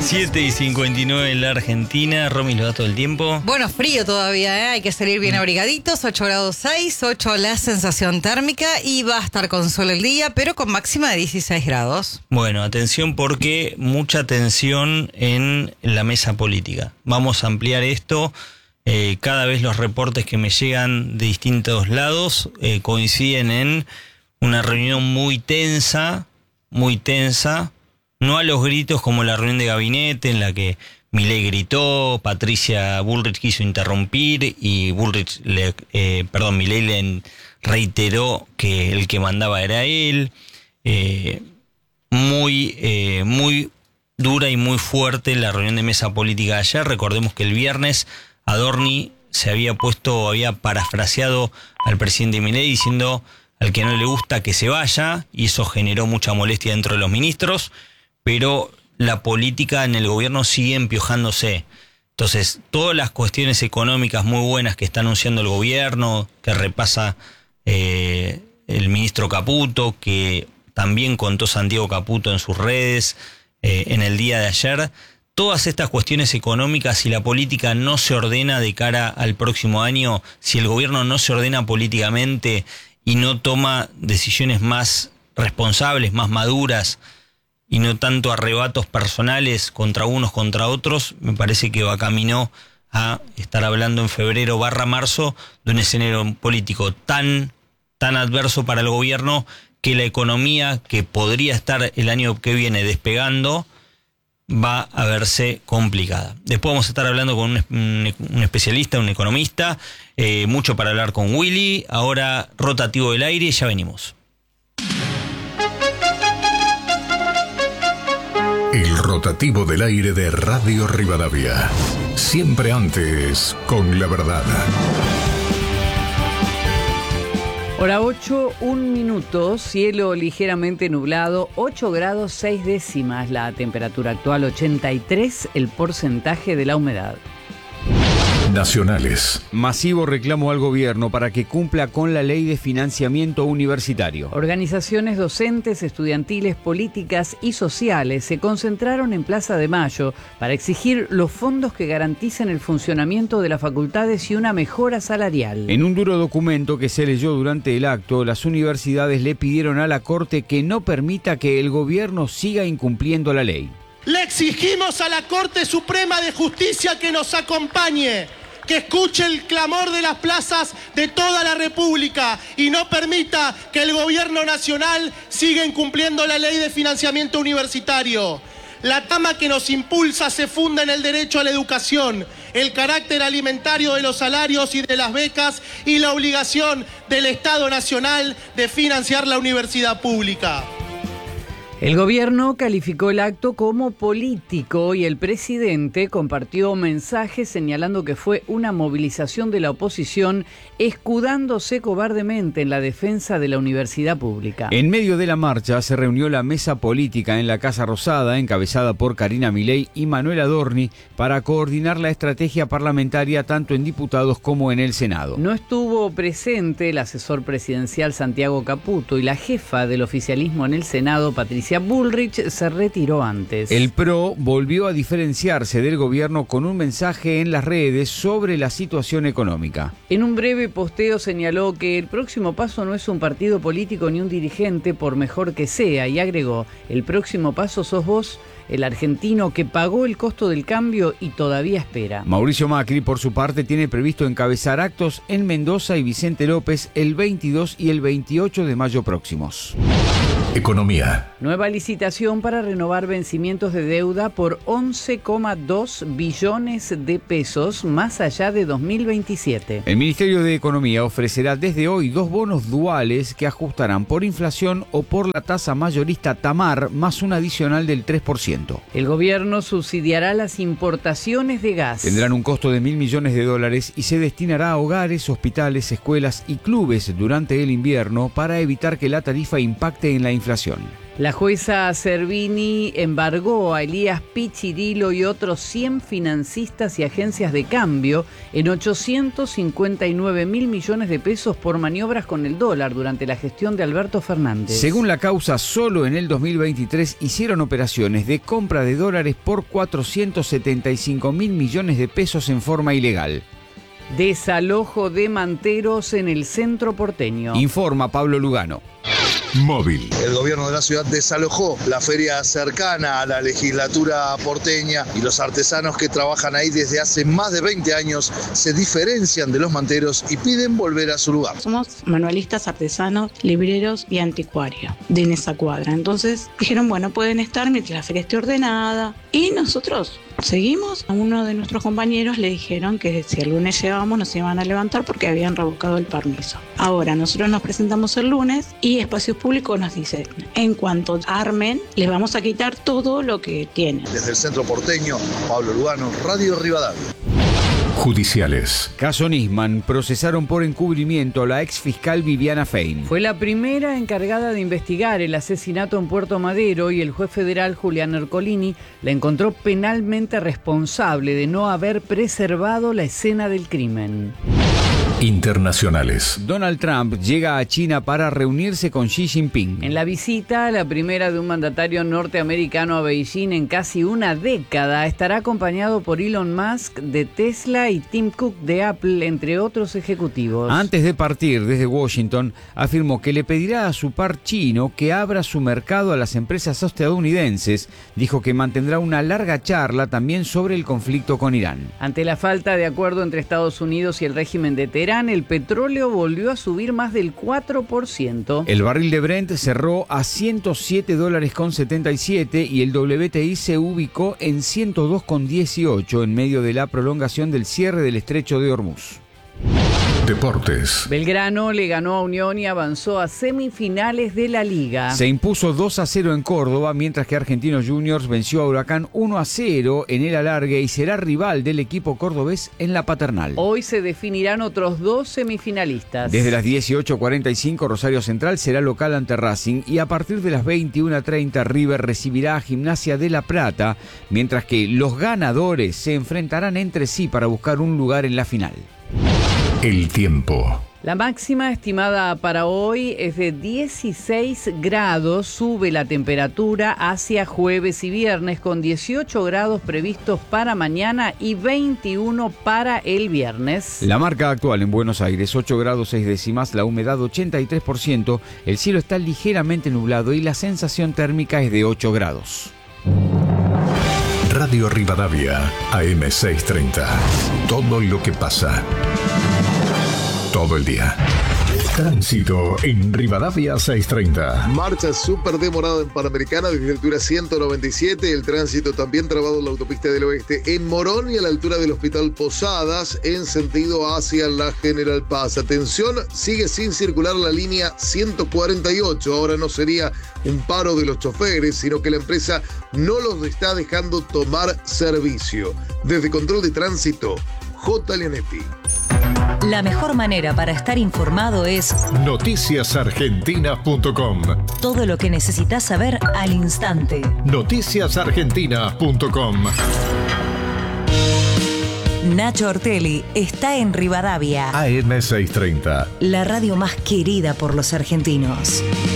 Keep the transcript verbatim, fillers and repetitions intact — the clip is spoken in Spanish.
siete y cincuenta y nueve en la Argentina. Romy, ¿lo da todo el tiempo? Bueno, frío todavía, ¿eh? Hay que salir bien abrigaditos. ocho grados seis, ocho la sensación térmica y va a estar con sol el día, pero con máxima de dieciséis grados. Bueno, atención porque mucha tensión en la mesa política. Vamos a ampliar esto. Eh, cada vez los reportes que me llegan de distintos lados eh, coinciden en una reunión muy tensa, muy tensa. No a los gritos como la reunión de gabinete en la que Milei gritó, Patricia Bullrich quiso interrumpir y Bullrich, le, eh, perdón, Milei le reiteró que el que mandaba era él. Eh, muy, eh, muy dura y muy fuerte la reunión de mesa política ayer. Recordemos que el viernes Adorni se había puesto, había parafraseado al presidente Milei diciendo al que no le gusta que se vaya, y eso generó mucha molestia dentro de los ministros. Pero la política en el gobierno sigue empiojándose. Entonces, todas las cuestiones económicas muy buenas que está anunciando el gobierno, que repasa eh, el ministro Caputo, que también contó Santiago Caputo en sus redes eh, en el día de ayer, todas estas cuestiones económicas, si la política no se ordena de cara al próximo año, si el gobierno no se ordena políticamente y no toma decisiones más responsables, más maduras, y no tanto arrebatos personales contra unos contra otros, me parece que va camino a estar hablando en febrero barra marzo de un escenario político tan, tan adverso para el gobierno que la economía que podría estar el año que viene despegando va a verse complicada. Después vamos a estar hablando con un, un, un especialista, un economista, eh, mucho para hablar con Willy. Ahora rotativo del aire, ya venimos. El rotativo del aire de Radio Rivadavia. Siempre antes, con la verdad. Hora ocho, un minuto, cielo ligeramente nublado, ocho grados seis décimas, la temperatura actual ochenta y tres, el porcentaje de la humedad. Nacionales. Masivo reclamo al gobierno para que cumpla con la ley de financiamiento universitario. Organizaciones docentes, estudiantiles, políticas y sociales se concentraron en Plaza de Mayo para exigir los fondos que garanticen el funcionamiento de las facultades y una mejora salarial. En un duro documento que se leyó durante el acto, las universidades le pidieron a la Corte que no permita que el gobierno siga incumpliendo la ley. Le exigimos a la Corte Suprema de Justicia que nos acompañe, que escuche el clamor de las plazas de toda la República y no permita que el gobierno nacional siga incumpliendo la ley de financiamiento universitario. La trama que nos impulsa se funda en el derecho a la educación, el carácter alimentario de los salarios y de las becas y la obligación del Estado Nacional de financiar la universidad pública. El gobierno calificó el acto como político y el presidente compartió mensajes señalando que fue una movilización de la oposición escudándose cobardemente en la defensa de la universidad pública. En medio de la marcha se reunió la mesa política en la Casa Rosada, encabezada por Karina Milei y Manuel Adorni, para coordinar la estrategia parlamentaria tanto en diputados como en el Senado. No estuvo presente el asesor presidencial Santiago Caputo y la jefa del oficialismo en el Senado, Patricia Bullrich, se retiró antes. El P R O volvió a diferenciarse del gobierno con un mensaje en las redes sobre la situación económica. En un breve posteo señaló que el próximo paso no es un partido político ni un dirigente, por mejor que sea, y agregó: el próximo paso sos vos, el argentino que pagó el costo del cambio y todavía espera. Mauricio Macri, por su parte, tiene previsto encabezar actos en Mendoza y Vicente López el veintidós y el veintiocho de mayo próximos. Economía. Nueva licitación para renovar vencimientos de deuda por once coma dos billones de pesos más allá de dos mil veintisiete. El Ministerio de Economía ofrecerá desde hoy dos bonos duales que ajustarán por inflación o por la tasa mayorista Tamar más un adicional del tres por ciento. El gobierno subsidiará las importaciones de gas. Tendrán un costo de mil millones de dólares y se destinará a hogares, hospitales, escuelas y clubes durante el invierno para evitar que la tarifa impacte en la inflación. La jueza Servini embargó a Elías Pichirilo y otros cien financistas y agencias de cambio en ochocientos cincuenta y nueve mil millones de pesos por maniobras con el dólar durante la gestión de Alberto Fernández. Según la causa, solo en el dos mil veintitrés hicieron operaciones de compra de dólares por cuatrocientos setenta y cinco mil millones de pesos en forma ilegal. Desalojo de manteros en el centro porteño. Informa Pablo Lugano. Móvil. El gobierno de la ciudad desalojó la feria cercana a la legislatura porteña y los artesanos que trabajan ahí desde hace más de veinte años se diferencian de los manteros y piden volver a su lugar. Somos manualistas, artesanos, libreros y anticuarios de en esa cuadra. Entonces dijeron, bueno, pueden estar mientras la feria esté ordenada. Y nosotros seguimos. A uno de nuestros compañeros le dijeron que si el lunes llegábamos nos iban a levantar porque habían revocado el permiso. Ahora nosotros nos presentamos el lunes y Espacios Públicos nos dice, en cuanto armen, les vamos a quitar todo lo que tienen. Desde el centro porteño, Pablo Lugano, Radio Rivadavia. Judiciales. Caso Nisman, procesaron por encubrimiento a la ex fiscal Viviana Fein. Fue la primera encargada de investigar el asesinato en Puerto Madero y el juez federal Julián Ercolini la encontró penalmente responsable de no haber preservado la escena del crimen. Internacionales. Donald Trump llega a China para reunirse con Xi Jinping. En la visita, la primera de un mandatario norteamericano a Beijing en casi una década, estará acompañado por Elon Musk de Tesla y Tim Cook de Apple, entre otros ejecutivos. Antes de partir desde Washington, afirmó que le pedirá a su par chino que abra su mercado a las empresas estadounidenses. Dijo que mantendrá una larga charla también sobre el conflicto con Irán. Ante la falta de acuerdo entre Estados Unidos y el régimen de Teherán, el petróleo volvió a subir más del cuatro por ciento. El barril de Brent cerró a ciento siete dólares con setenta y siete y el W T I se ubicó en ciento dos con dieciocho en medio de la prolongación del cierre del estrecho de Hormuz. Deportes. Belgrano le ganó a Unión y avanzó a semifinales de la Liga. Se impuso dos a cero en Córdoba, mientras que Argentinos Juniors venció a Huracán uno a cero en el alargue y será rival del equipo cordobés en la Paternal. Hoy se definirán otros dos semifinalistas. Desde las dieciocho cuarenta y cinco Rosario Central será local ante Racing y a partir de las veintiuna treinta River recibirá a Gimnasia de La Plata, mientras que los ganadores se enfrentarán entre sí para buscar un lugar en la final. El tiempo. La máxima estimada para hoy es de dieciséis grados, sube la temperatura hacia jueves y viernes con dieciocho grados previstos para mañana y veintiuno para el viernes. La marca actual en Buenos Aires, ocho grados seis décimas, la humedad ochenta y tres por ciento, el cielo está ligeramente nublado y la sensación térmica es de ocho grados. Radio Rivadavia, A M seiscientos treinta. Todo lo que pasa. Todo el día. Tránsito en Rivadavia seiscientos treinta. Marcha súper demorada en Panamericana desde la altura ciento noventa y siete. El tránsito también trabado en la autopista del oeste en Morón y a la altura del Hospital Posadas en sentido hacia la General Paz. Atención, sigue sin circular la línea ciento cuarenta y ocho. Ahora no sería un paro de los choferes, sino que la empresa no los está dejando tomar servicio. Desde Control de Tránsito, J. Leonetti. La mejor manera para estar informado es noticias argentinas punto com. Todo lo que necesitas saber al instante. noticias argentinas punto com. Nacho Ortelli está en Rivadavia. A M seiscientos treinta. La radio más querida por los argentinos.